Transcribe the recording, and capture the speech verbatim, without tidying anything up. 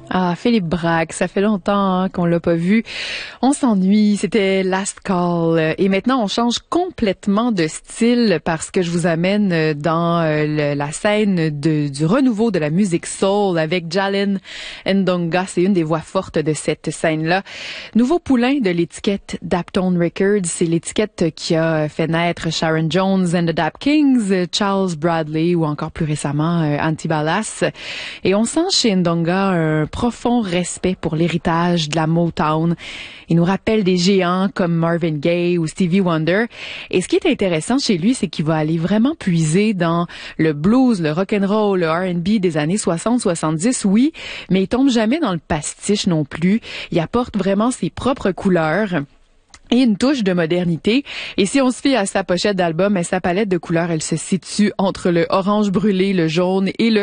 Ah, Philippe Braque, ça fait longtemps hein, qu'on l'a pas vu. On s'ennuie, c'était Last Call. Et maintenant, on change complètement de style parce que je vous amène dans le, la scène de, du renouveau de la musique soul avec Jalen Ndonga. C'est une des voix fortes de cette scène-là. Nouveau poulain de l'étiquette Daptone Records. C'est l'étiquette qui a fait naître Sharon Jones and the Dap Kings, Charles Bradley ou encore plus récemment Antibalas. Et on sent chez Ndonga un profond respect pour l'héritage de la Motown. Il nous rappelle des géants comme Marvin Gaye ou Stevie Wonder. Et ce qui est intéressant chez lui, c'est qu'il va aller vraiment puiser dans le blues, le rock'n'roll, le R and B des années soixante soixante-dix, oui, mais il tombe jamais dans le pastiche non plus. Il apporte vraiment ses propres couleurs et une touche de modernité. Et si on se fie à sa pochette d'album, sa palette de couleurs, elle se situe entre le orange brûlé, le jaune et le